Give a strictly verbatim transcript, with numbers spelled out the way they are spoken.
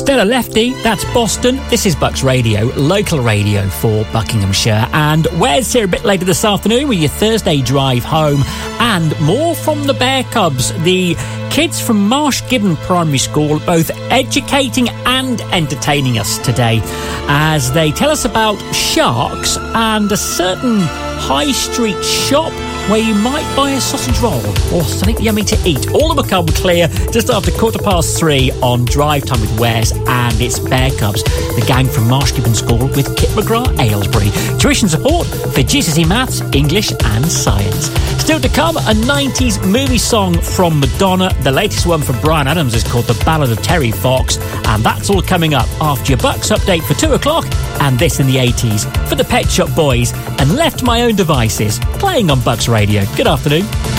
Stella Lefty, that's Boston. This is Bucks Radio, local radio for Buckinghamshire. And Wes here a bit later this afternoon with your Thursday drive home. And more from the Bear Cubs, the kids from Marsh Gibbon Primary School, both educating and entertaining us today as they tell us about sharks and a certain high street shop where you might buy a sausage roll or something yummy to eat. All of them come clear just after quarter past three on Drive Time with Wes and it's Bear Cubs, the gang from Marsh Gibbon School with Kit McGrath Aylesbury. Tuition support for G C S E Maths, English and Science. Still to come, a nineties movie song from Madonna. The latest one from Bryan Adams is called The Ballad of Terry Fox, and that's all coming up after your Bucks update for two o'clock and this in the eighties for the Pet Shop Boys and Left My Own Devices, playing on Bucks Radio. Good afternoon.